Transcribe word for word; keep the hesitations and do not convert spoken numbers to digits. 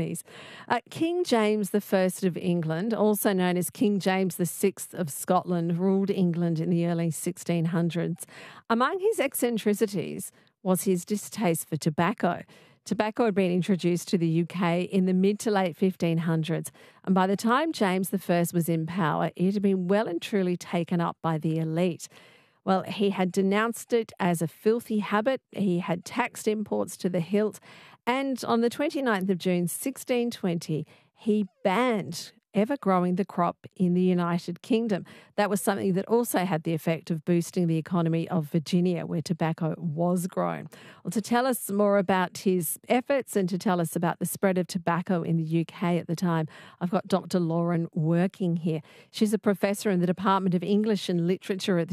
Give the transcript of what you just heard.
colonies. Uh, King James the First of England, also known as King James the Sixth of Scotland, ruled England in the early sixteen hundreds. Among his eccentricities was his distaste for tobacco. Tobacco had been introduced to the U K in the mid to late fifteen hundreds, and by the time James the First was in power, it had been well and truly taken up by the elite. Well, he had denounced it as a filthy habit, he had taxed imports to the hilt, and on the twenty-ninth of June sixteen twenty, he banned ever growing the crop in the United Kingdom. That was something that also had the effect of boosting the economy of Virginia, where tobacco was grown. Well, to tell us more about his efforts and to tell us about the spread of tobacco in the U K at the time, I've got Doctor Lauren Working here. She's a professor in the Department of English and Literature at the